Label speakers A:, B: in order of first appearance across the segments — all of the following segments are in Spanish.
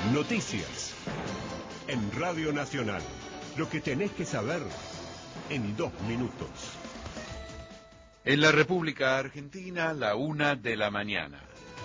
A: Noticias. En Radio Nacional. Lo que tenés que saber en 2 minutos.
B: En la República Argentina, la 1 de la mañana.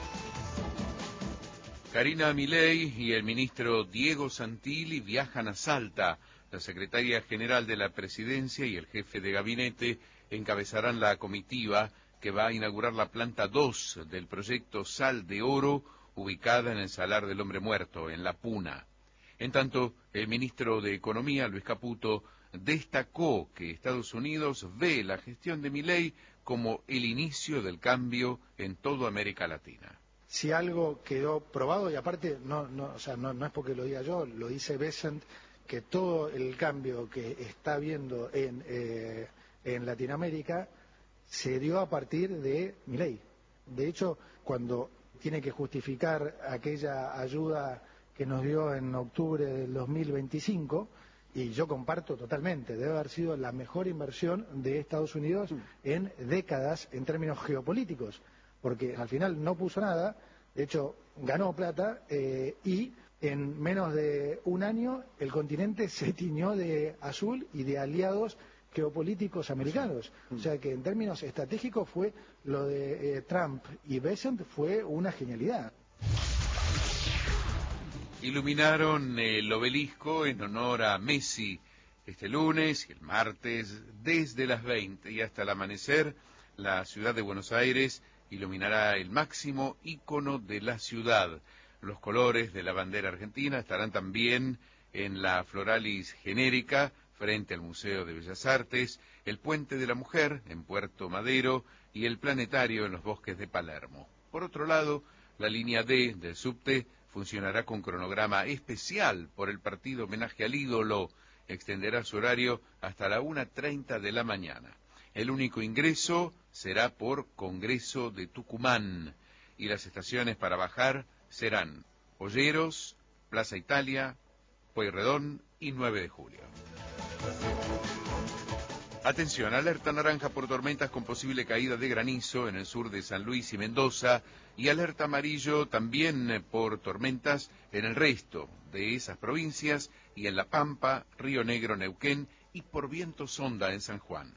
B: Karina Milei y el ministro Diego Santilli viajan a Salta. La secretaria general de la Presidencia y el jefe de gabinete encabezarán la comitiva que va a inaugurar la planta 2 del proyecto Sal de Oro, ubicada en el Salar del Hombre Muerto, en La Puna. En tanto, el ministro de Economía, Luis Caputo, destacó que Estados Unidos ve la gestión de Milei como el inicio del cambio en toda América Latina.
C: Si algo quedó probado, y aparte no es porque lo diga yo, lo dice Bessent, que todo el cambio que está habiendo en Latinoamérica se dio a partir de Milei. De hecho, cuando tiene que justificar aquella ayuda que nos dio en octubre del 2025, y yo comparto totalmente, debe haber sido la mejor inversión de Estados Unidos en décadas en términos geopolíticos, porque al final no puso nada, de hecho ganó plata, y en menos de un año el continente se tiñó de azul y de aliados geopolíticos americanos. O sea que en términos estratégicos fue lo de Trump y Bessent fue una genialidad.
B: Iluminaron el obelisco en honor a Messi este lunes y el martes desde las 20 y hasta el amanecer. La ciudad de Buenos Aires iluminará el máximo ícono de la ciudad. Los colores de la bandera argentina estarán también en la Floralis genérica frente al Museo de Bellas Artes, el Puente de la Mujer en Puerto Madero y el Planetario en los Bosques de Palermo. Por otro lado, la línea D del subte funcionará con cronograma especial por el partido homenaje al ídolo. Extenderá su horario hasta la 1:30 de la mañana. El único ingreso será por Congreso de Tucumán y las estaciones para bajar serán Olleros, Plaza Italia, Pueyrredón y 9 de julio. Atención, alerta naranja por tormentas con posible caída de granizo en el sur de San Luis y Mendoza, y alerta amarillo también por tormentas en el resto de esas provincias y en La Pampa, Río Negro, Neuquén y por viento sonda en San Juan.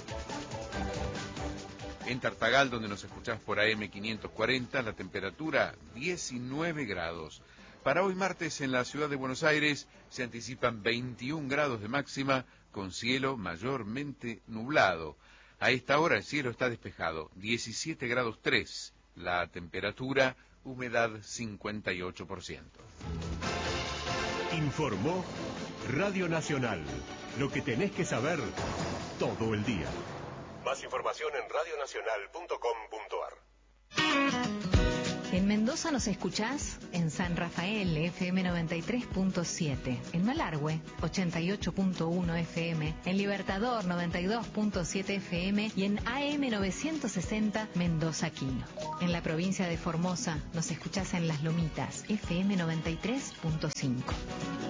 B: En Tartagal, donde nos escuchás por AM 540, la temperatura 19 grados. Para hoy martes en la ciudad de Buenos Aires se anticipan 21 grados de máxima con cielo mayormente nublado. A esta hora el cielo está despejado, 17 grados 3, la temperatura, humedad 58%.
A: Informó Radio Nacional. Lo que tenés que saber todo el día. Más información en radionacional.com.ar.
D: En Mendoza nos escuchás en San Rafael, FM 93.7, en Malargüe, 88.1 FM, en Libertador, 92.7 FM y en AM 960 Mendoza Quino. En la provincia de Formosa nos escuchás en Las Lomitas, FM 93.5.